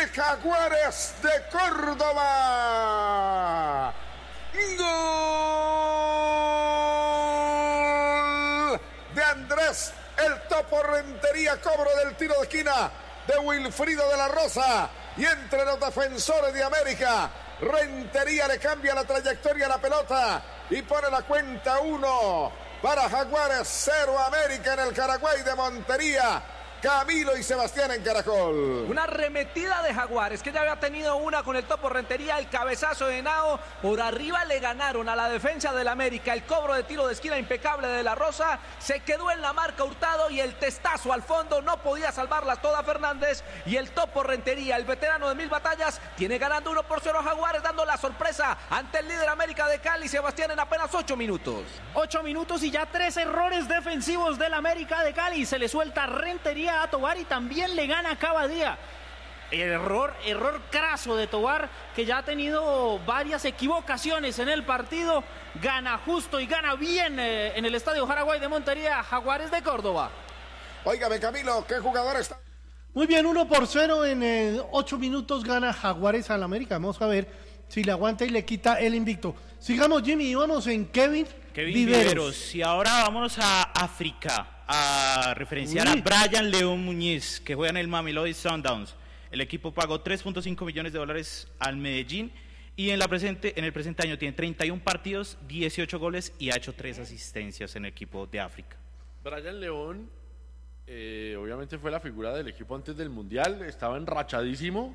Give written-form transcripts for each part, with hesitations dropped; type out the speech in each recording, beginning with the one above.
Jaguares de Córdoba. Gol de Andrés el Topo Rentería, cobro del tiro de esquina de Wilfrido de la Rosa, y entre los defensores de América, Rentería le cambia la trayectoria a la pelota y pone la cuenta 1 para Jaguares, 0 América en el Caragüey de Montería. Camilo y Sebastián en Caracol. Una arremetida de Jaguares, que ya había tenido una con el Topo Rentería, el cabezazo de Henao. Por arriba le ganaron a la defensa del América. El cobro de tiro de esquina impecable de la Rosa. Se quedó en la marca Hurtado y el testazo al fondo. No podía salvarlas todas Fernández. Y el Topo Rentería, el veterano de 1000 batallas, tiene ganando 1-0 Jaguares, dando la sorpresa ante el líder América de Cali, Sebastián, en apenas 8 minutos. 8 minutos y ya 3 errores defensivos del América de Cali. Se le suelta Rentería a Tobar y también le gana Cavadía. Error craso de Tobar, que ya ha tenido varias equivocaciones en el partido. Gana justo y gana bien en el Estadio Jaraguay de Montería, Jaguares de Córdoba. Óigame, Camilo, ¿qué jugador está? Muy bien, 1-0 en 8 minutos gana Jaguares al América. Vamos a ver si le aguanta y le quita el invicto. Sigamos, Jimmy, vamos en Kevin Viveros. Y ahora vámonos a África a referenciar a Brian León Muñiz, que juega en el Mamelodi Sundowns. El equipo pagó $3.5 millones al Medellín y en el presente año tiene 31 partidos, 18 goles y ha hecho 3 asistencias en el equipo de África. Brian León obviamente fue la figura del equipo antes del Mundial, estaba enrachadísimo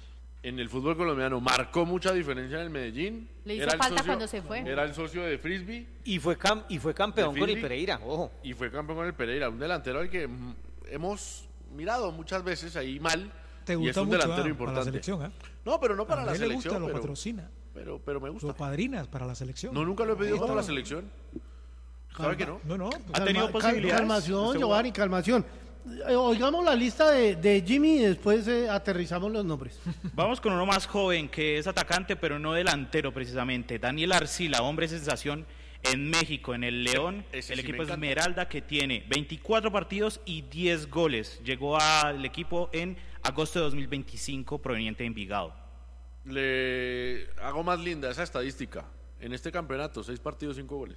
en el fútbol colombiano, marcó mucha diferencia en el Medellín. Le hizo falta cuando se fue. Era el socio de Frisbee. Y fue campeón con el Pereira, ojo. Y fue campeón con el Pereira, un delantero al que hemos mirado muchas veces ahí mal. Te gusta, y es un mucho, delantero importante. Para la selección, ¿eh? No, pero no para la selección. Le gusta, lo patrocina. Pero me gusta. Lo padrinas para la selección. No, nunca lo he pedido para la selección. ¿Sabe que no? No. Ha tenido posibilidades. Calmación, Giovanni, calmación. Oigamos la lista de Jimmy y después aterrizamos los nombres. Vamos con uno más joven, que es atacante, pero no delantero precisamente. Daniel Arcila, hombre sensación en México, en el León, el equipo Esmeralda, que tiene 24 partidos y 10 goles. Llegó al equipo en agosto de 2025, proveniente de Envigado. Le hago más linda esa estadística. En este campeonato, 6 partidos, 5 goles.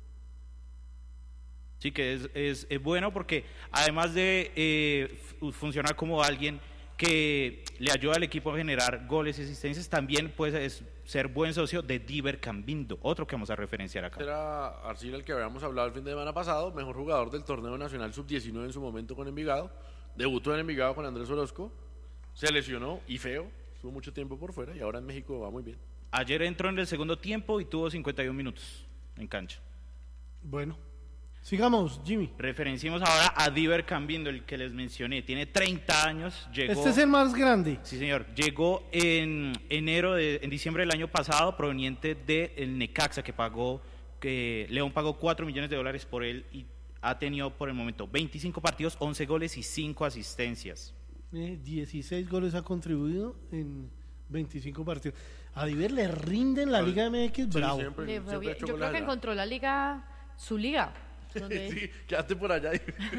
Sí, que es bueno porque además de funcionar como alguien que le ayuda al equipo a generar goles y asistencias, también puede ser buen socio de Diver Cambindo, otro que vamos a referenciar acá. Era Arcila, el que habíamos hablado el fin de semana pasado, mejor jugador del torneo nacional sub-19 en su momento con Envigado, debutó en Envigado con Andrés Orozco, se lesionó y feo, estuvo mucho tiempo por fuera y ahora en México va muy bien. Ayer entró en el segundo tiempo y tuvo 51 minutos en cancha. Bueno. Sigamos, Jimmy. Referenciemos ahora a Diver Cambindo, el que les mencioné. Tiene 30 años. Llegó, este es el más grande. Sí, señor. Llegó en diciembre del año pasado, proveniente del Necaxa, que León pagó $4 millones por él y ha tenido por el momento 25 partidos, 11 goles y 5 asistencias. 16 goles ha contribuido en 25 partidos. A Diver le rinden la Liga MX, sí, bravo. Siempre yo creo que encontró la liga, su liga. Sí, quédate por allá.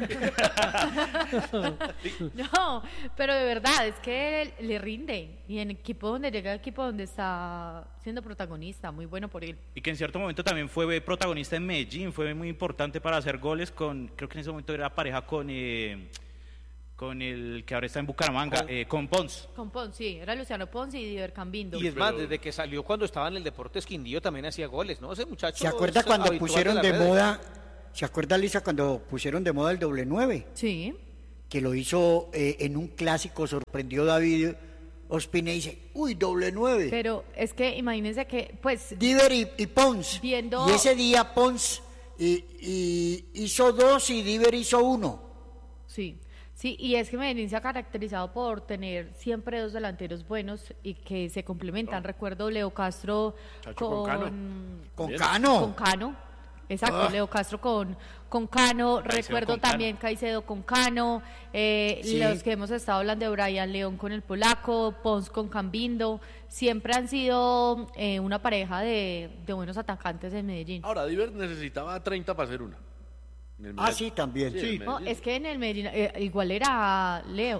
No, pero de verdad, es que le rinde. Y en equipo donde llega, equipo donde está siendo protagonista, muy bueno por él. Y que en cierto momento también fue protagonista en Medellín, fue muy importante para hacer goles creo que en ese momento era pareja con el que ahora está en Bucaramanga, con Pons. Con Pons, sí, era Luciano Pons y Diver Cambindo. Y es más, desde que salió cuando estaba en el Deportes Quindío también hacía goles, ¿no? Ese muchacho. ¿Se acuerda cuando pusieron de moda? ¿Se acuerda, Lisa, cuando pusieron de moda el doble 9? Sí. Que lo hizo en un clásico, sorprendió David Ospina y dice, uy, doble 9. Pero es que imagínense que, pues... Diver y Pons. Viendo... Y ese día Pons hizo 2 y Diver hizo 1. Sí. Sí, y es que Medellín se ha caracterizado por tener siempre 2 delanteros buenos y que se complementan. No. Recuerdo Leo Castro con Cano. Exacto, Leo Castro con Cano, recuerdo también Caicedo con Cano, sí. Los que hemos estado hablando de Brian León con el polaco, Pons con Cambindo, siempre han sido una pareja de buenos atacantes en Medellín. Ahora, Diver necesitaba 30 para hacer una. Sí, también. Sí, No, es que en el Medellín igual era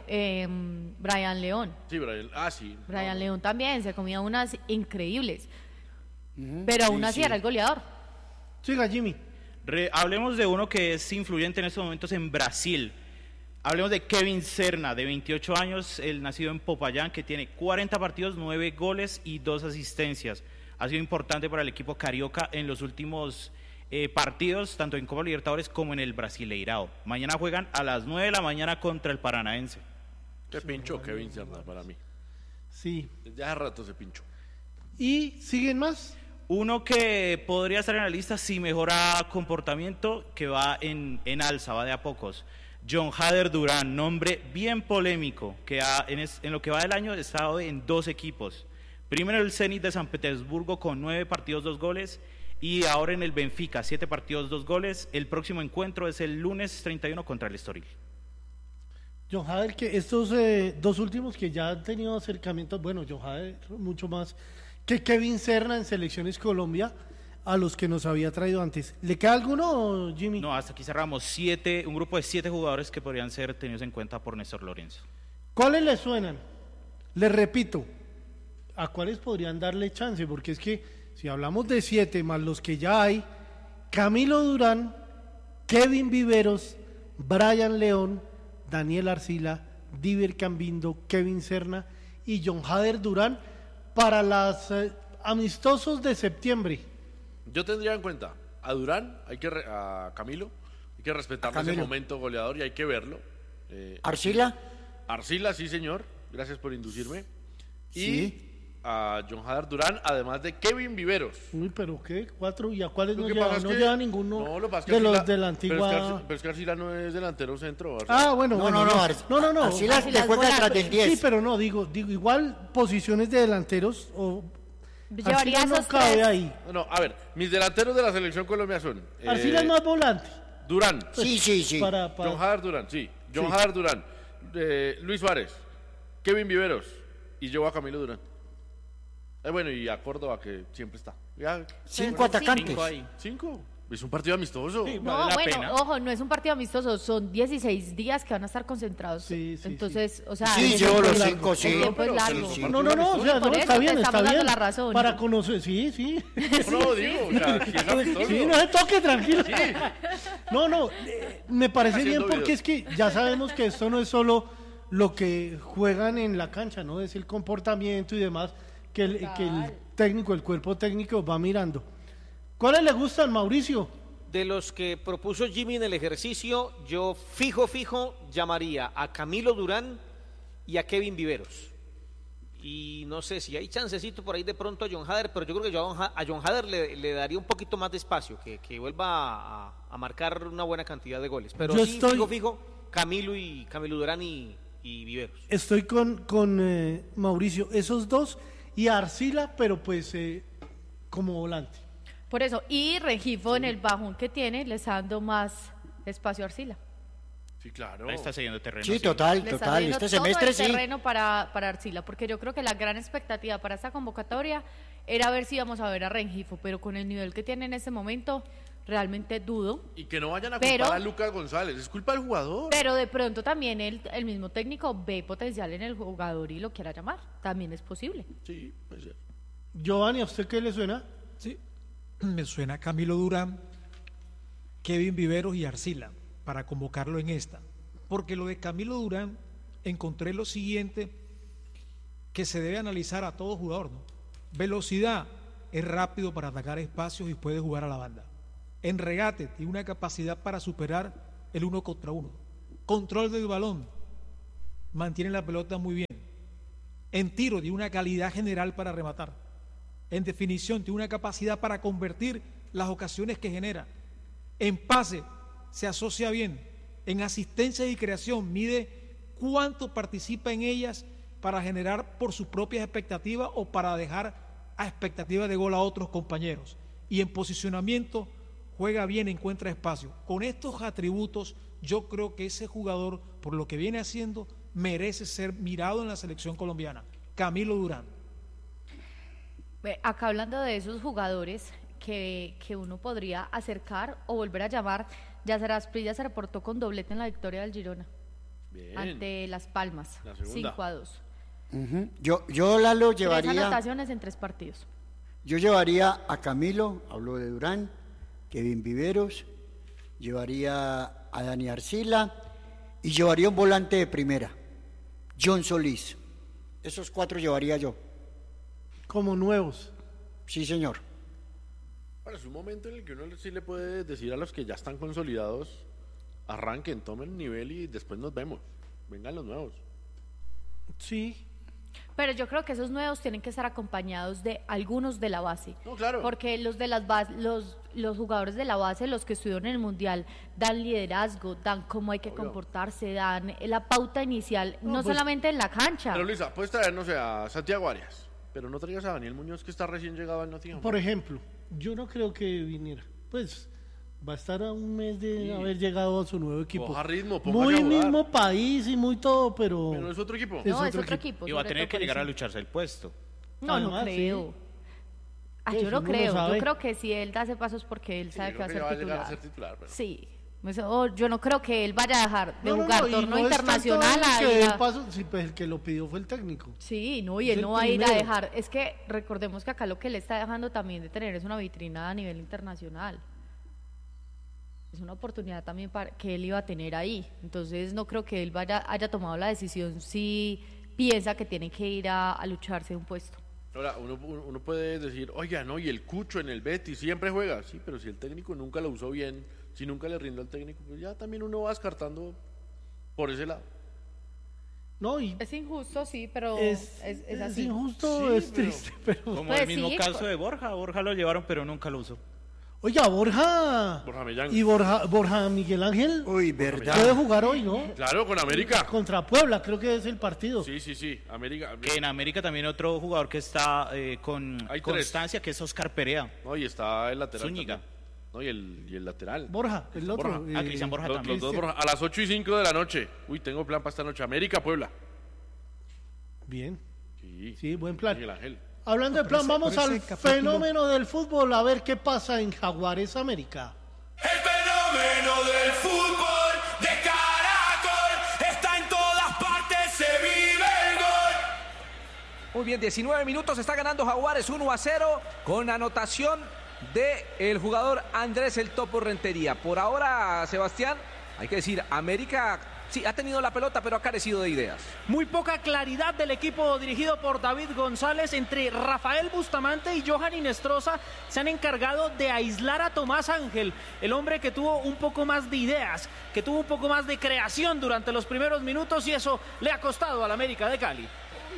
Brian León. Sí, Brian. Sí. Brian León también se comía unas increíbles. Pero aún así era el goleador. Siga, Jimmy. Hablemos de uno que es influyente en estos momentos en Brasil. Hablemos de Kevin Serna, de 28 años, el nacido en Popayán, que tiene 40 partidos, 9 goles y 2 asistencias. Ha sido importante para el equipo carioca en los últimos partidos, tanto en Copa Libertadores como en el Brasileirao. Mañana juegan a las 9 de la mañana contra el Paranaense. Se pinchó Kevin Serna para mí. Sí. Desde hace rato se pinchó. ¿Y siguen más? Uno que podría estar en la lista si mejora comportamiento, que va en alza, va de a pocos. John Hader Durán, nombre bien polémico, que en lo que va del año ha estado en 2 equipos. Primero el Zenit de San Petersburgo con 9 partidos, 2 goles, y ahora en el Benfica, 7 partidos, 2 goles. El próximo encuentro es el lunes 31 contra el Estoril. John Hader, que estos 2 últimos que ya han tenido acercamientos, bueno, John Hader mucho más que Kevin Serna en Selecciones Colombia, a los que nos había traído antes. ¿Le queda alguno, Jimmy? No, hasta aquí cerramos un grupo de 7 jugadores que podrían ser tenidos en cuenta por Néstor Lorenzo. ¿Cuáles le suenan? Les repito, ¿a cuáles podrían darle chance? Porque es que si hablamos de 7 más los que ya hay, Camilo Durán, Kevin Viveros, Brian León, Daniel Arcila, Diver Cambindo, Kevin Serna y John Hader Durán para los amistosos de septiembre. Yo tendría en cuenta a Durán, a Camilo, hay que respetar ese momento goleador y hay que verlo. ¿Arcila? Arcila, sí señor, gracias por inducirme. Y Sí. a John Hader Durán, además de Kevin Viveros. Uy, pero ¿qué? 4, ¿y a cuáles Lo no que lleva? pasa es No que- lleva ninguno No, lo que pasa es que de Arcila- los de la antigua... Pero es que Arcila no es delantero centro. Bueno, No, bueno, no, no. Arcila Arcila le juega es detrás del 10. Sí, pero no, digo, igual posiciones de delanteros o... Llevaría Arcila no esos cabe 3. ahí. No, a ver, mis delanteros de la selección Colombia son Arcila es más volante. Durán, Sí. Para... John Hader Durán, sí. John Sí. Hader Durán, Luis Suárez, Kevin Viveros y yo a Camilo Durán. Bueno, y a Córdoba, que siempre está. Ya, 5 atacantes. 5 ahí. 5. Es un partido amistoso. Sí, No, vale la bueno, pena. ojo, no es un partido amistoso, son 16 días que van a estar concentrados. Sí, sí, Entonces, o sea, Sí, el llevo los tiempo- 5, sí. el tiempo es largo. sí. No, o sea, Por no, eso está te bien, estamos está dando bien. la razón. Para conocer, sí. No, digo, o sea, si es amistoso. Sí, no se toque, tranquilo. No, me parece bien Haciendo porque videos. es que ya sabemos que esto no es solo lo que juegan en la cancha, ¿no? Es el comportamiento y demás que el técnico, el cuerpo técnico va mirando. ¿Cuáles le gustan, Mauricio? De los que propuso Jimmy en el ejercicio, yo fijo llamaría a Camilo Durán y a Kevin Viveros. Y no sé si hay chancecito por ahí de pronto a John Hader, pero yo creo que yo a John Hader le daría un poquito más de espacio, que vuelva a marcar una buena cantidad de goles. Pero Yo sí, estoy- fijo, Camilo Durán y Viveros. Estoy con Mauricio, esos dos, y a Arcila, pero pues como volante. Por eso, y Rengifo en el bajón que tiene, le está dando más espacio a Arcila. Sí, claro. Ahí está cediendo terreno. Sí, total. Le está dando Este todo semestre el sí. terreno para Arcila, porque yo creo que la gran expectativa para esta convocatoria era ver si íbamos a ver a Rengifo, pero con el nivel que tiene en este momento, realmente dudo. Y que no vayan a Pero- culpar a Lucas González, es culpa del jugador. Pero de pronto también el mismo técnico ve potencial en el jugador y lo quiera llamar. También es posible. Sí, puede ser. Giovanni, ¿a usted qué le suena? Sí, me suena Camilo Durán, Kevin Viveros y Arcila para convocarlo en esta. Porque lo de Camilo Durán encontré lo siguiente que se debe analizar a todo jugador, ¿no? Velocidad, es rápido para atacar espacios y puede jugar a la banda. En regate, tiene una capacidad para superar el 1 contra 1. Control del balón, mantiene la pelota muy bien. En tiro, tiene una calidad general para rematar. En definición, tiene una capacidad para convertir las ocasiones que genera. En pase, se asocia bien. En asistencia y creación, mide cuánto participa en ellas para generar por sus propias expectativas o para dejar a expectativa de gol a otros compañeros. Y en posicionamiento, juega bien, encuentra espacio. Con estos atributos, yo creo que ese jugador, por lo que viene haciendo, merece ser mirado en la selección colombiana. Camilo Durán. Acá hablando de esos jugadores que uno podría acercar o volver a llamar, Yacer Asprilla se reportó con doblete en la victoria del Girona. Bien. Ante Las Palmas, La segunda. 5-2. Yo Lalo 3 llevaría, anotaciones en 3 partidos. yo llevaría a Camilo, hablo de Durán, Kevin Viveros, llevaría a Dani Arcila y llevaría un volante de primera, John Solís. Esos 4 llevaría yo. Como nuevos. Sí, señor. Ahora, es un momento en el que uno sí le puede decir a los que ya están consolidados, arranquen, tomen nivel y después nos vemos. Vengan los nuevos. Sí. Pero yo creo que esos nuevos tienen que estar acompañados de algunos de la base. No, claro. Porque los de los jugadores de la base, los que estuvieron en el Mundial, dan liderazgo, dan cómo hay que comportarse, dan la pauta inicial, no pues, solamente en la cancha. Pero Luisa, puedes traer, no sé, a Santiago Arias, pero no traigas a Daniel Muñoz, que está recién llegado al Nottingham. Por ejemplo, yo no creo que viniera. Pues va a estar a un mes de haber llegado a su nuevo equipo. Coja ritmo, póngase muy a jugar. mismo país y muy todo, pero... Pero es otro equipo. No, es otro equipo. Y va a sobre tener todo que por llegar a eso. lucharse el puesto. No, Además, no creo. sí. Yo Eso no uno creo. lo sabe. Yo creo que si él hace pasos porque él sabe yo que va a creo ser que ya va a llegar a titular. ser titular, pero- Sí. Yo no creo que él vaya a dejar de jugar y torneo no es tanto internacional a que ir el a- paso, sí, pues el que lo pidió fue el técnico. Sí, no, y Es él el no va a ir a primero. dejar. Es que recordemos que acá lo que él está dejando también de tener es una vitrina a nivel internacional. Es una oportunidad también para que él iba a tener ahí. Entonces no creo que él haya tomado la decisión si piensa que tiene que ir a lucharse un puesto. Ahora, uno puede decir, oiga, no, y el Cucho en el Betis siempre juega. Sí, pero si el técnico nunca lo usó bien, si nunca le rinde al técnico, pues ya también uno va descartando por ese lado. No, y Es injusto, sí, pero es así. injusto, Sí, es triste, pero... Como Pues el mismo sí, caso de Borja. Borja lo llevaron, pero nunca lo usó. Oiga, Borja Millán. y Borja Miguel Ángel Uy, puede verdad. jugar hoy, ¿no? Claro, con América. Contra Puebla, creo que es el partido. Sí, América. Que en América también otro jugador que está con Hay tres. constancia, que es Oscar Perea. No, y está el lateral. Zúñiga. también. No, y el lateral. Borja, el otro. Borja. Cristian Borja Los también. dos Borja. A las 8:05 de la noche. Uy, tengo plan para esta noche. América, Puebla. Bien, Sí. sí, buen plan. Miguel Ángel. Hablando de Por plan, ese- vamos por ese al capítulo- fenómeno del fútbol, a ver qué pasa en Jaguares América. El fenómeno del fútbol de Caracol está en todas partes, se vive el gol. Muy bien, 19 minutos, está ganando Jaguares 1-0 con anotación de el jugador Andrés El Topo Rentería. Por ahora, Sebastián, hay que decir, América sí ha tenido la pelota, pero ha carecido de ideas. Muy poca claridad del equipo dirigido por David González. Entre Rafael Bustamante y Johan Inestrosa se han encargado de aislar a Tomás Ángel, el hombre que tuvo un poco más de ideas, que tuvo un poco más de creación durante los primeros minutos, y eso le ha costado al América de Cali.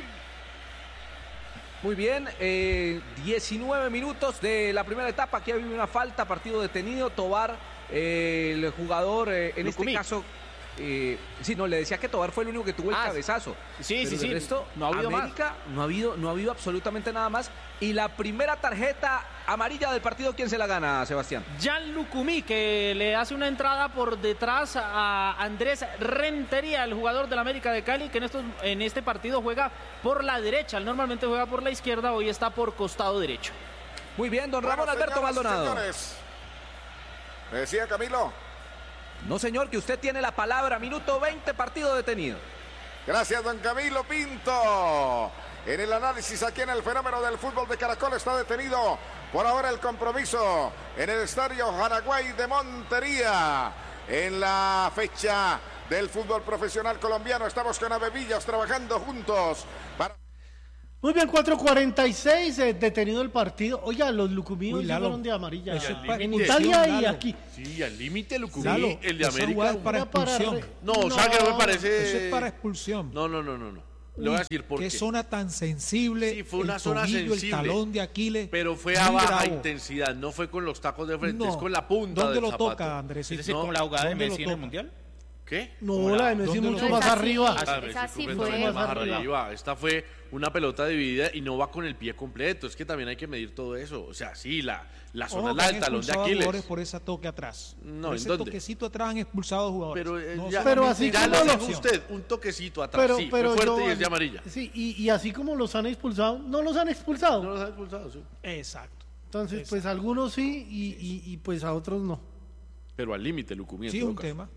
Muy bien, 19 minutos de la primera etapa. Aquí había una falta, partido detenido. Tobar, el jugador, en Lucumí. este caso, sí, no, le decía que Tobar fue el único que tuvo el cabezazo. sí, Pero sí, de sí. resto, No ha habido América, no ha habido absolutamente nada más. Y la primera tarjeta amarilla del partido, ¿quién se la gana, Sebastián? Jan Lucumí, que le hace una entrada por detrás a Andrés Rentería, el jugador del América de Cali, que en este partido juega por la derecha. Él normalmente juega por la izquierda, hoy está por costado derecho. Muy bien, don Ramón Bueno, Alberto señoras y Maldonado. señores, me decía Camilo. No, señor, que usted tiene la palabra. Minuto 20, partido detenido. Gracias, don Camilo Pinto. En el análisis aquí en el fenómeno del fútbol de Caracol está detenido por ahora el compromiso en el estadio Jaraguay de Montería. En la fecha del fútbol profesional colombiano estamos con Avevillas trabajando juntos para... Muy bien, 4:46, detenido el partido. Oiga, los lucumíos Uy, Lalo, llegaron de amarilla. eso es para En expulsión, Italia y Lalo. aquí. Sí, al límite Lucumí, Lalo, el de esa América. jugada es para Era para expulsión. re- No, o sea que no me Eso parece. es para expulsión. No. Le voy a decir por Qué qué. zona tan sensible. Sí, fue una el zona tobillo, sensible. El talón de Aquiles. Pero fue muy a baja bravo. intensidad, no fue con los tacos de frente, No. es con la punta ¿Dónde del lo zapato. toca, Andrés? Es decir, No, como la jugada de ¿dónde lo Messi en el toca? Mundial. ¿Qué? No, la de Messi ¿Dónde lo mucho toca? más Esa sí. arriba. Esa Messi sí completamente fue. más Más arriba. arriba. Esta fue una pelota dividida y no va con el pie completo. Es que también hay que medir todo eso. O sea, sí, la zona Ojo, es la que del han talón de expulsado a Aquiles. jugadores por ese toque atrás. No, por ¿en ese dónde? toquecito atrás han expulsado jugadores. Pero, No ya, Pero solamente así ya como lo lo- dijo usted, un toquecito atrás. sí, fue fuerte y es de amarilla. Sí, y así como los han expulsado, no los han expulsado. No los han expulsado, sí. Exacto. Entonces, pues a algunos sí y pues a otros no. Pero al límite, Lucumí. en Sí, todo un caso. tema.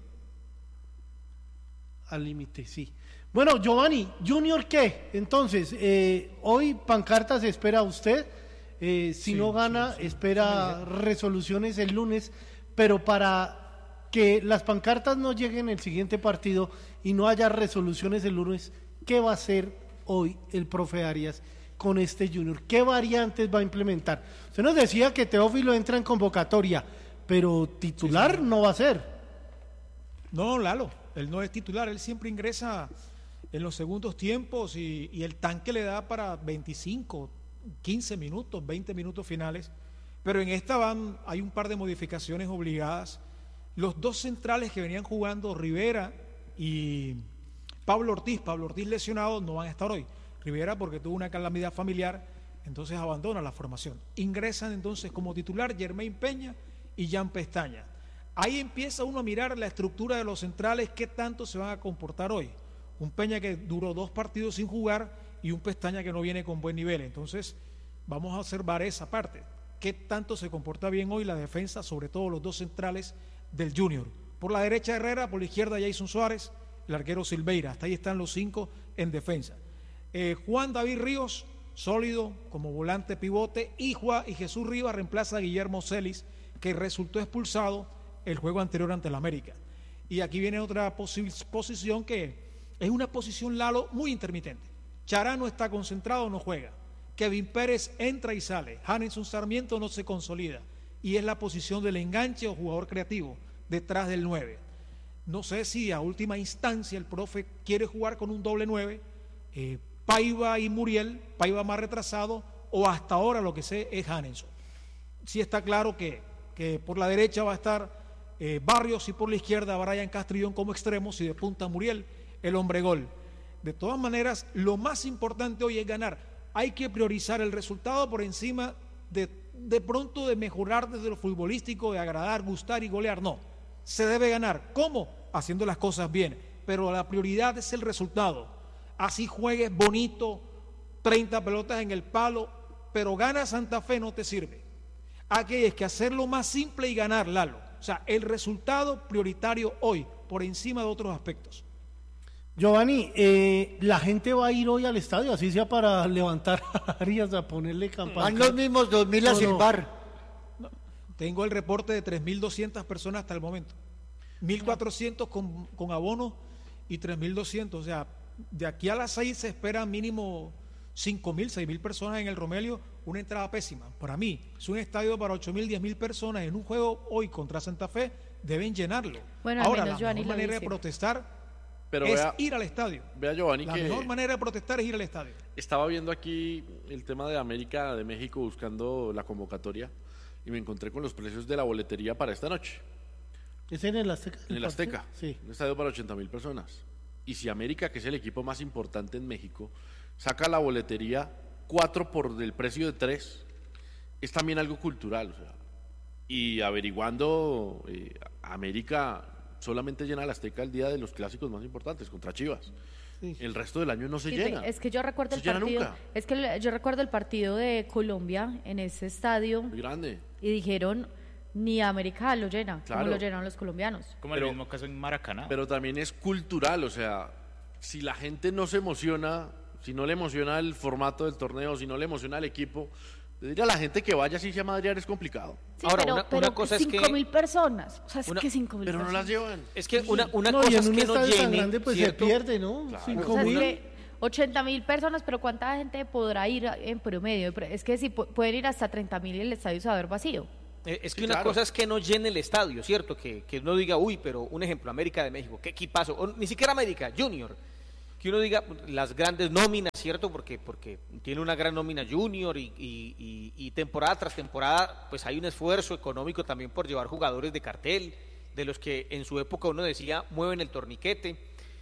Al límite, sí. Bueno, Giovanni, ¿Junior qué? Entonces, hoy pancartas espera usted. Si no gana, espera resoluciones el lunes. Pero para que las pancartas no lleguen el siguiente partido y no haya resoluciones el lunes, ¿qué va a hacer hoy el profe Arias con este Junior? ¿Qué variantes va a implementar? Usted nos decía que Teófilo entra en convocatoria, pero titular no va a ser. No, Lalo, él no es titular, él siempre ingresa en los segundos tiempos y el tanque le da para 25, 15 minutos, 20 minutos finales, pero en esta hay un par de modificaciones obligadas. Los dos centrales que venían jugando, Rivera y Pablo Ortiz lesionado, no van a estar hoy. Rivera porque tuvo una calamidad familiar, entonces abandona la formación. Ingresan entonces como titular Germain Peña y Jan Pestaña. Ahí empieza uno a mirar la estructura de los centrales, qué tanto se van a comportar hoy. Un Peña que duró 2 partidos sin jugar y un Pestaña que no viene con buen nivel. Entonces vamos a observar esa parte. Qué tanto se comporta bien hoy la defensa, sobre todo los dos centrales del Junior. Por la derecha Herrera, por la izquierda Jason Suárez, el arquero Silveira. Hasta ahí están los 5 en defensa. Juan David Ríos, sólido como volante pivote, y Jesús Rivas reemplaza a Guillermo Celis, que resultó expulsado el juego anterior ante el América. Y aquí viene otra posición que es una posición, Lalo, muy intermitente. Chará no está concentrado, no juega. Kevin Pérez entra y sale. Hanelson Sarmiento no se consolida. Y es la posición del enganche o jugador creativo detrás del 9. No sé si a última instancia el profe quiere jugar con un doble 9, Paiva y Muriel, Paiva más retrasado, o hasta ahora lo que sé es Hanelson. Sí está claro que por la derecha va a estar Barrios y por la izquierda Brian Castrillón como extremos y de punta Muriel, el hombre gol. De todas maneras, lo más importante hoy es ganar. Hay que priorizar el resultado por encima de pronto de mejorar desde lo futbolístico, de agradar, gustar y golear. No, se debe ganar. ¿Cómo? Haciendo las cosas bien. Pero la prioridad es el resultado. Así juegues bonito, 30 pelotas en el palo, pero gana Santa Fe no te sirve. Aquí hay que hacerlo más simple y ganar, Lalo. O sea, el resultado prioritario hoy, por encima de otros aspectos. Giovanni, la gente va a ir hoy al estadio, así sea para levantar a Arias, a ponerle campaña. Van los mismos 2.000 a silbar. No, tengo el reporte de 3.200 personas hasta el momento. 1.400 con abono y 3.200. O sea, de aquí a las 6 se espera mínimo 5.000, 6.000 personas en el Romelio. Una entrada pésima. Para mí, es un estadio para 8.000, 10.000 personas. En un juego hoy contra Santa Fe, deben llenarlo. Bueno, ahora, menos la Giovanni mejor lo manera de dice. protestar Pero es vea, ir al estadio. vea, Giovanni, La que mejor manera de protestar es ir al estadio. estaba viendo aquí el tema de América de México buscando la convocatoria y me encontré con los precios de la boletería para esta noche. ¿Es en el Azteca? En el Azteca, Sí. un estadio para 80.000 personas. Y si América, que es el equipo más importante en México, saca la boletería 4 por el precio de 3, es también algo cultural. O sea, y averiguando, América solamente llena el Azteca el día de los clásicos más importantes, contra Chivas. Sí. El resto del año no se Sí, llena. es que yo recuerdo No el se llena partido, nunca. es que yo recuerdo el partido de Colombia en ese estadio Muy grande. y dijeron ni América lo llena, Claro. como lo llenaron los colombianos. Como Pero- el mismo caso en Maracaná. Pero también es cultural, o sea, si la gente no se emociona, si no le emociona el formato del torneo, si no le emociona el equipo, decirle a la gente que vaya así sea madrear es complicado. Sí, Ahora, pero, una pero cosa es que- 5.000 personas, o sea, es Una- que 5.000 Pero no personas. las llevan. Es que una No, y cosa en es un que no estadio tan llene, grande pues ¿cierto? se pierde, ¿no? Claro. 5.000. O sea, es que 80.000 personas, pero ¿cuánta gente podrá ir en promedio? Es que si pueden ir hasta 30.000 y el estadio se va a ver vacío. Es que Sí, una claro. cosa es que no llene el estadio, ¿cierto? Que uno diga, uy, pero un ejemplo, América de México, qué equipazo, o ni siquiera América, Junior, que uno diga las grandes nóminas, ¿cierto? Porque tiene una gran nómina Junior y temporada tras temporada, pues hay un esfuerzo económico también por llevar jugadores de cartel, de los que en su época uno decía, mueven el torniquete.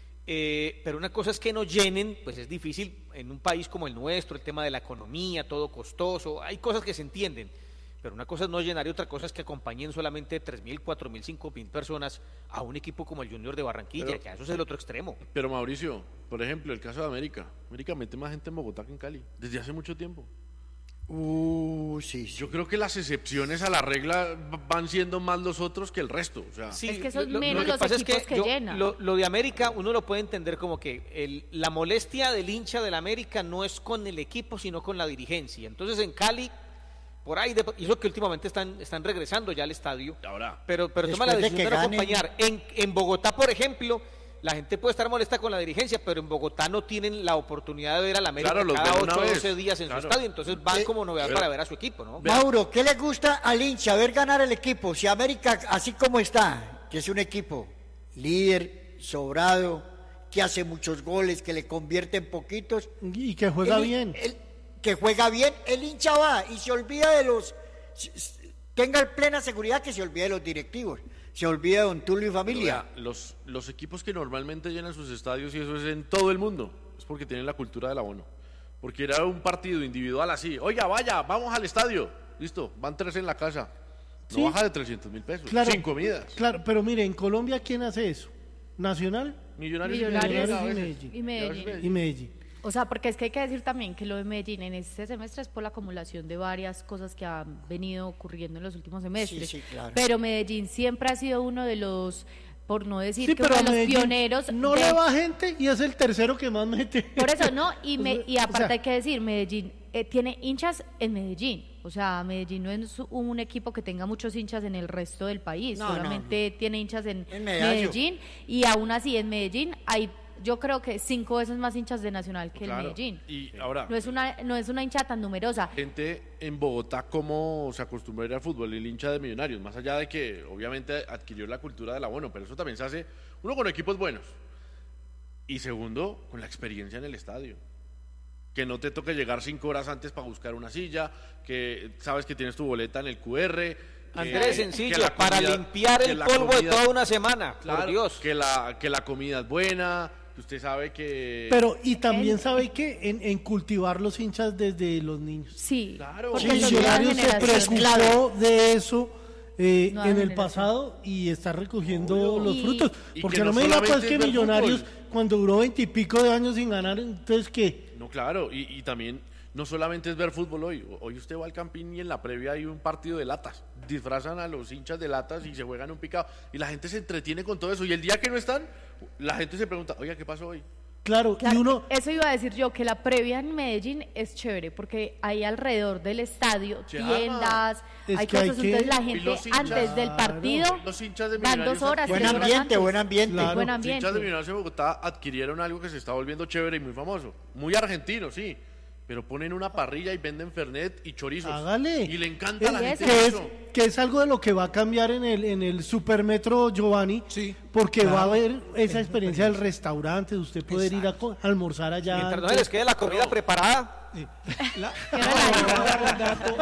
Pero una cosa es que no llenen, pues es difícil en un país como el nuestro, el tema de la economía, todo costoso, hay cosas que se entienden, pero una cosa es no llenar y otra cosa es que acompañen solamente 3.000, 4.000, 5.000 personas a un equipo como el Junior de Barranquilla, Pero- ya eso es el otro extremo. Pero Mauricio, por ejemplo, el caso de América. América mete más gente en Bogotá que en Cali, desde hace mucho tiempo. Sí. Yo creo que las excepciones a la regla van siendo más los otros que el resto. O sea, Sí, Es que son menos lo que los pasa equipos es que que llenan. Lo de América uno lo puede entender como que la molestia del hincha del América no es con el equipo, sino con la dirigencia. Entonces en Cali, por ahí, y eso que últimamente están regresando ya al estadio, ahora, pero toma la decisión de no acompañar. En Bogotá, por ejemplo, la gente puede estar molesta con la dirigencia, pero en Bogotá no tienen la oportunidad de ver al América cada 8 o 12 días en su estadio, entonces van como novedad para ver a su equipo, ¿no? Mauro, ¿qué le gusta al hincha? Ver ganar el equipo. Si América, así como está, que es un equipo líder, sobrado, que hace muchos goles, que le convierte en poquitos. Y que juega bien. Que juega bien, el hincha va y se olvida de los... Tenga plena seguridad que se olvida de los directivos. Se olvida de Don Tulio y familia. Los equipos que normalmente llenan sus estadios, y eso es en todo el mundo, es porque tienen la cultura del abono. Porque era un partido individual así. Oiga, vaya, vamos al estadio. Listo, van 3 en la casa. No Sí. baja de 300.000 pesos. Claro, sin comidas. Claro, pero mire, en Colombia, ¿quién hace eso? ¿Nacional? Millonarios y Medellín. O sea, porque es que hay que decir también que lo de Medellín en este semestre es por la acumulación de varias cosas que han venido ocurriendo en los últimos semestres. Sí, claro. Pero Medellín siempre ha sido uno de los, por no decir Sí, que pero uno de los Medellín pioneros. no le va gente y es el tercero que más mete. Por eso, ¿no? Y aparte o sea, hay que decir, Medellín tiene hinchas en Medellín. O sea, Medellín no es un equipo que tenga muchos hinchas en el resto del país. No, solamente tiene hinchas en Medallo. Medellín. Y aún así, en Medellín hay, yo creo que 5 veces más hinchas de Nacional que Claro. el Medellín. Y ahora, No es una hincha tan numerosa. gente en Bogotá, ¿cómo se acostumbra a ir al fútbol? El hincha de Millonarios, más allá de que obviamente adquirió la cultura del abono, pero eso también se hace, uno, con equipos buenos, y segundo, con la experiencia en el estadio. Que no te toque llegar 5 horas antes para buscar una silla, que sabes que tienes tu boleta en el QR. Andrés, sencillo, que la para comida- limpiar que el la polvo de comida- toda una semana, Claro, por Dios. que la comida es buena, que usted sabe que... Pero, y también sabe que en cultivar los hinchas desde los niños. Sí, Claro. porque El son Millonarios nuevas se generaciones. preocupó de eso Nueva en el generación. pasado y está recogiendo Obvio. los Y- frutos. y Porque que no no me diga solamente pues que es ver Millonarios, fútbol. cuando duró 20 y pico de años sin ganar, entonces ¿qué? No, claro, y también no solamente es ver fútbol hoy. Hoy usted va al Campín y en la previa hay un partido de latas. Disfrazan a los hinchas de latas y se juegan un picado. Y la gente se entretiene con todo eso. Y el día que no están, la gente se pregunta, oiga, ¿qué pasó hoy? Claro, Claro, y uno... eso iba a decir yo, que la previa en Medellín es chévere, porque hay alrededor del estadio Se tiendas, Es hay que hay cosas, que- entonces la Y gente los hinchas- antes del partido Los hinchas de van 2 Millonarios horas, Buen 3 horas ambiente, antes. buen ambiente. Claro. Buen Los ambiente. hinchas de Millonarios de Bogotá adquirieron algo que se está volviendo chévere y muy famoso. Muy argentino, sí. Pero ponen una parrilla y venden fernet y chorizos. Hágale. Y le encanta a la Y gente eso. eso. Que es algo de lo que va a cambiar en el Supermetro Giovanni, Sí, porque va a claro. haber esa experiencia del restaurante, de usted poder ir a almorzar allá. Mientras no se les quede la comida preparada. La- Qué relajo.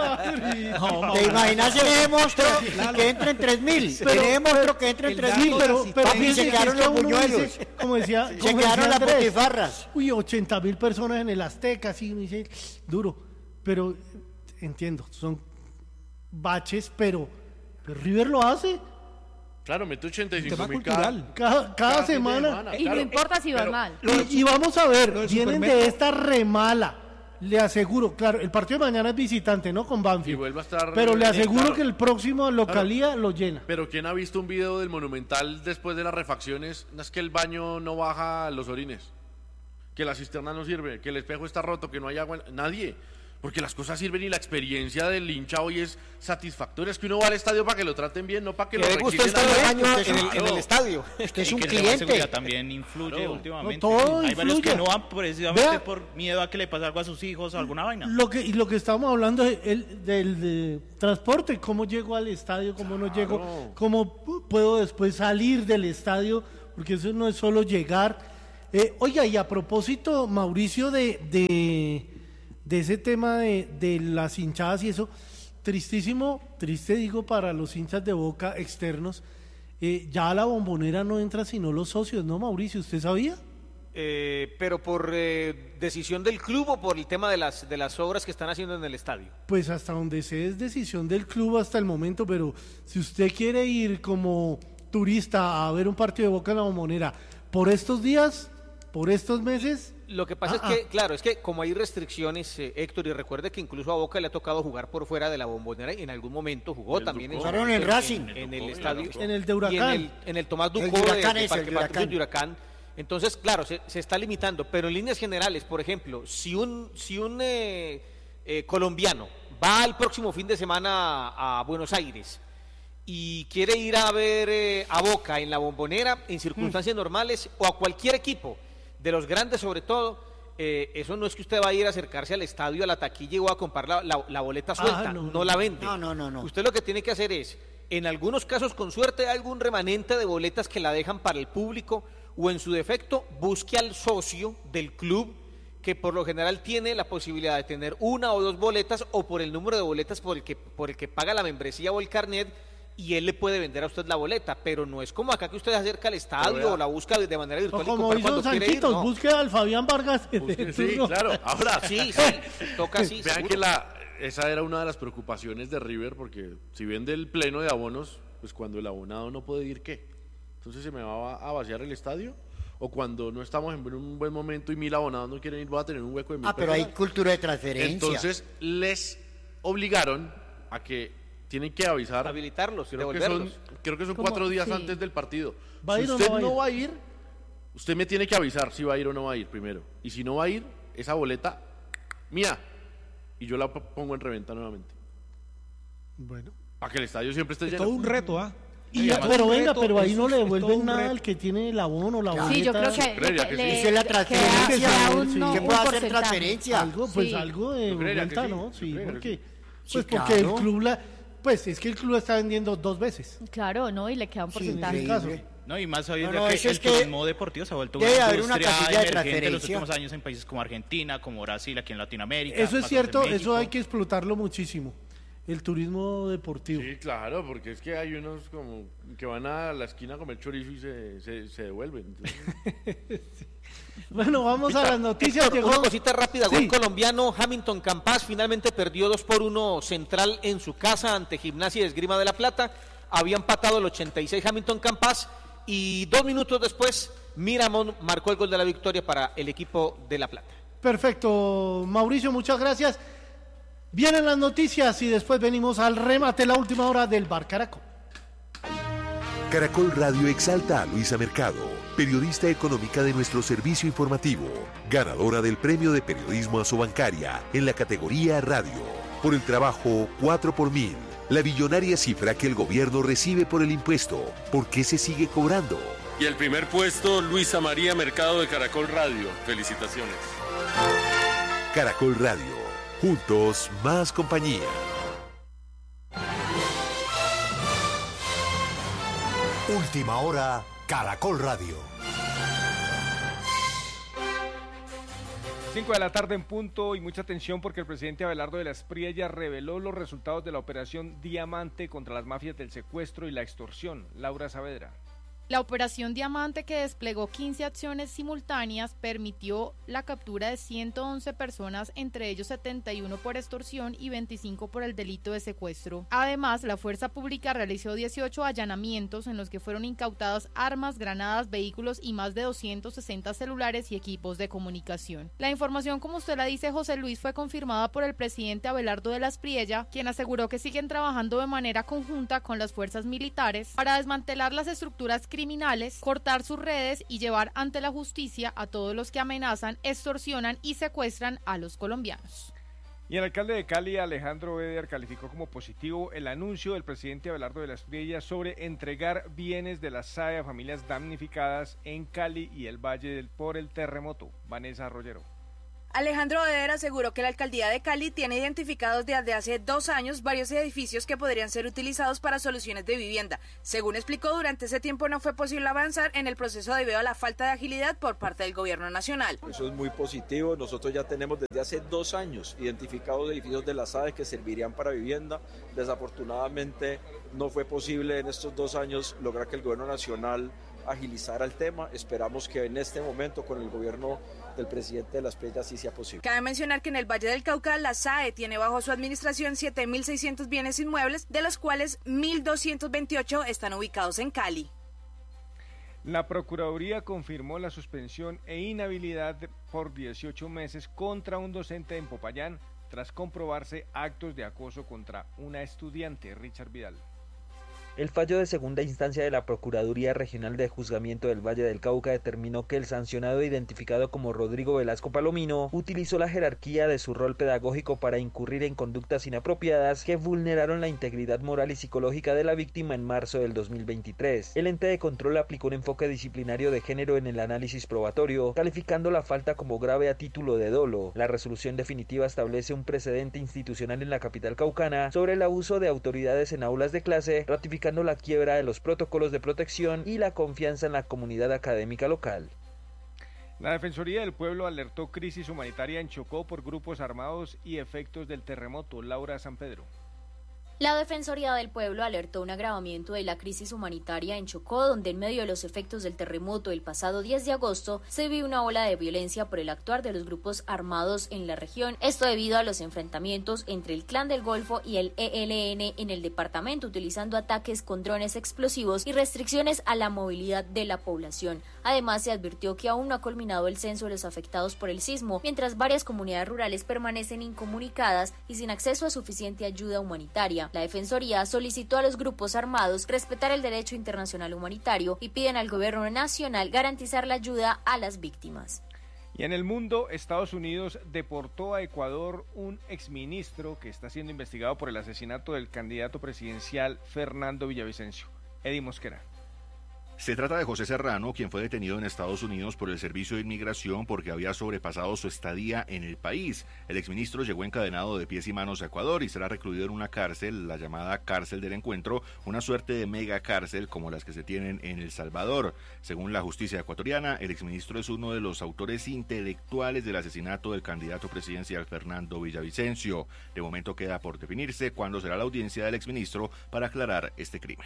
¿Te imaginas ese monstruo que entra en 3.000? Pero- Ese monstruo que entra en el 3.000. dato pero Papi, fíjese se que quedaron es que los uno buñuelos. dice, como decía, Se como quedaron decía las Andrés, botifarras. Uy, 80.000 personas en el Azteca, sí, me dice, duro. Pero entiendo, son baches, pero River lo hace Claro, mete tema 85.000 cultural. cada fin de semana. Y no importa si van Pero- mal. Y vamos a ver, lo del vienen Supermetro. de esta remala. Le aseguro, claro, el partido de mañana es visitante, ¿no? Con Y Banfield. vuelve a estar... Pero le aseguro claro. que el próximo localía lo llena. Pero ¿quién ha visto un video del Monumental después de las refacciones? No es que el baño no baja los orines, que la cisterna no sirve, que el espejo está roto, que no hay agua. Nadie. Porque las cosas sirven y la experiencia del hincha hoy es satisfactoria. Es que uno va al estadio para que lo traten bien, no para que Que lo le gusta requisen estar al al baño baño. en el estadio. Usted es Y un que el tema de seguridad cliente. también influye Claro. últimamente. No, todo Hay varios influye. que no van precisamente Vea. por miedo a que le pase algo a sus hijos o alguna vaina. Lo que estamos hablando es del transporte, cómo llego al estadio, cómo no llego, cómo puedo después salir del estadio, porque eso no es solo llegar. Oiga, y a propósito, Mauricio, de ese tema de las hinchadas y eso, triste digo para los hinchas de Boca externos, ya a la Bombonera no entra sino los socios, ¿no, Mauricio? ¿Usted sabía? Pero por decisión del club o por el tema de las obras que están haciendo en el estadio. Pues hasta donde sé es decisión del club hasta el momento, pero si usted quiere ir como turista a ver un partido de Boca en la Bombonera por estos días, por estos meses, Lo que pasa es que, claro, es que como hay restricciones, Héctor, y recuerde que incluso a Boca le ha tocado jugar por fuera de la Bombonera y en algún momento jugó también jugaron en Racing, en el estadio, en el de Huracán, en el Tomás Ducó de Parque Patricios de Huracán. Entonces, claro, se está limitando, pero en líneas generales, por ejemplo, si un colombiano va el próximo fin de semana a Buenos Aires y quiere ir a ver a Boca en la Bombonera en circunstancias normales o a cualquier equipo, de los grandes sobre todo, eso no es que usted va a ir a acercarse al estadio, a la taquilla o a comprar la boleta suelta, no la vende. No. Usted lo que tiene que hacer es, en algunos casos con suerte hay algún remanente de boletas que la dejan para el público o en su defecto busque al socio del club que por lo general tiene la posibilidad de tener una o dos boletas o por el número de boletas por el que paga la membresía o el carnet y él le puede vender a usted la boleta, pero no es como acá que usted se acerca al estadio o la busca de manera virtual. O como hizo Sanchitos, no. Busque al Fabián Vargas. Sí, claro. Ahora, sí, toca así. Vean que esa era una de las preocupaciones de River, porque si vende el pleno de abonos, pues cuando el abonado no puede ir, ¿qué? Entonces se me va a vaciar el estadio. O cuando no estamos en un buen momento y 1000 abonados no quieren ir, voy a tener un hueco de 1000 pero hay cultura de transferencia. Entonces les obligaron a que tienen que avisar. Habilitarlos, creo que son 4 días antes del partido. Si usted no va a ir, usted me tiene que avisar si va a ir o no va a ir primero. Y si no va a ir, esa boleta mía. Y yo la pongo en reventa nuevamente. Bueno. Para que el estadio siempre esté lleno. Todo un reto, ¿ah? Pero ahí no le devuelven nada al que tiene el abono, la boleta. Sí, yo creo que es la transferencia. ¿Qué puede hacer transferencia? Algo de vuelta, ¿no? Sí, porque claro. el club es que el club está vendiendo 2 veces. Claro, ¿no? Y le queda un porcentaje. No, y más hoy en día que el turismo deportivo se ha vuelto una industria emergente en los últimos años en países como Argentina, como Brasil, aquí en Latinoamérica. Eso es cierto, eso hay que explotarlo muchísimo. El turismo deportivo. Sí, claro, porque es que hay unos como que van a la esquina a comer chorizo y se devuelven. Sí. Bueno, vamos a las noticias. Héctor, una cosita rápida, gol colombiano, Hamilton Campas finalmente perdió 2-1 Central en su casa ante Gimnasia y Esgrima de la Plata. Había empatado el 86 Hamilton Campas y 2 minutos después Miramón marcó el gol de la victoria para el equipo de La Plata. Perfecto, Mauricio, muchas gracias. Vienen las noticias y después venimos al remate, la última hora del Bar Caracol. Caracol Radio exalta a Luisa Mercado, periodista económica de nuestro servicio informativo, ganadora del Premio de Periodismo Asobancaria en la categoría Radio, por el trabajo 4 por 1000, la billonaria cifra que el gobierno recibe por el impuesto. ¿Por qué se sigue cobrando? Y el primer puesto, Luisa María Mercado de Caracol Radio. Felicitaciones. Caracol Radio. Juntos, más compañía. Última hora, Caracol Radio. 5 de la tarde en punto y mucha atención porque el presidente Abelardo de la Espriella reveló los resultados de la operación Diamante contra las mafias del secuestro y la extorsión. Laura Saavedra. La operación Diamante, que desplegó 15 acciones simultáneas, permitió la captura de 111 personas, entre ellos 71 por extorsión y 25 por el delito de secuestro. Además, la Fuerza Pública realizó 18 allanamientos en los que fueron incautadas armas, granadas, vehículos y más de 260 celulares y equipos de comunicación. La información, como usted la dice, José Luis, fue confirmada por el presidente Abelardo de la Espriella, quien aseguró que siguen trabajando de manera conjunta con las fuerzas militares para desmantelar las estructuras criminales, cortar sus redes y llevar ante la justicia a todos los que amenazan, extorsionan y secuestran a los colombianos. Y el alcalde de Cali, Alejandro Eder, calificó como positivo el anuncio del presidente Abelardo de la Espriella sobre entregar bienes de la SAE a familias damnificadas en Cali y el Valle por el terremoto. Vanessa Arroyero. Alejandro Eder aseguró que la alcaldía de Cali tiene identificados desde hace 2 años varios edificios que podrían ser utilizados para soluciones de vivienda. Según explicó, durante ese tiempo no fue posible avanzar en el proceso debido a la falta de agilidad por parte del gobierno nacional. Eso es muy positivo. Nosotros ya tenemos desde hace 2 años identificados edificios de las SAE que servirían para vivienda. Desafortunadamente no fue posible en estos 2 años lograr que el gobierno nacional agilizara el tema. Esperamos que en este momento con el gobierno del presidente de la Espriella sí sea posible. Cabe mencionar que en el Valle del Cauca la SAE tiene bajo su administración 7.600 bienes inmuebles, de los cuales 1.228 están ubicados en Cali. La Procuraduría confirmó la suspensión e inhabilidad por 18 meses contra un docente en Popayán tras comprobarse actos de acoso contra una estudiante. Richard Vidal. El fallo de segunda instancia de la Procuraduría Regional de Juzgamiento del Valle del Cauca determinó que el sancionado, identificado como Rodrigo Velasco Palomino, utilizó la jerarquía de su rol pedagógico para incurrir en conductas inapropiadas que vulneraron la integridad moral y psicológica de la víctima en marzo del 2023. El ente de control aplicó un enfoque disciplinario de género en el análisis probatorio, calificando la falta como grave a título de dolo. La resolución definitiva establece un precedente institucional en la capital caucana sobre el abuso de autoridades en aulas de clase, ratificando la quiebra de los protocolos de protección y la confianza en la comunidad académica local. La Defensoría del Pueblo alertó crisis humanitaria en Chocó por grupos armados y efectos del terremoto. Laura San Pedro. La Defensoría del Pueblo alertó un agravamiento de la crisis humanitaria en Chocó, donde en medio de los efectos del terremoto del pasado 10 de agosto se vive una ola de violencia por el actuar de los grupos armados en la región. Esto debido a los enfrentamientos entre el Clan del Golfo y el ELN en el departamento, utilizando ataques con drones explosivos y restricciones a la movilidad de la población. Además, se advirtió que aún no ha culminado el censo de los afectados por el sismo, mientras varias comunidades rurales permanecen incomunicadas y sin acceso a suficiente ayuda humanitaria. La Defensoría solicitó a los grupos armados respetar el derecho internacional humanitario y piden al gobierno nacional garantizar la ayuda a las víctimas. Y en el mundo, Estados Unidos deportó a Ecuador un exministro que está siendo investigado por el asesinato del candidato presidencial Fernando Villavicencio. Eddie Mosquera. Se trata de José Serrano, quien fue detenido en Estados Unidos por el Servicio de Inmigración porque había sobrepasado su estadía en el país. El exministro llegó encadenado de pies y manos a Ecuador y será recluido en una cárcel, la llamada Cárcel del Encuentro, una suerte de mega cárcel como las que se tienen en El Salvador. Según la justicia ecuatoriana, el exministro es uno de los autores intelectuales del asesinato del candidato presidencial Fernando Villavicencio. De momento queda por definirse cuándo será la audiencia del exministro para aclarar este crimen.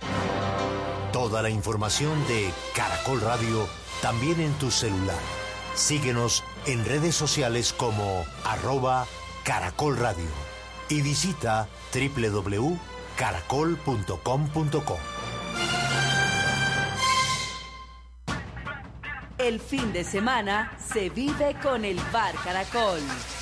Toda la información de Caracol Radio también en tu celular. Síguenos en redes sociales como @Caracol Radio y visita www.caracol.com.co. El fin de semana se vive con el Bar Caracol.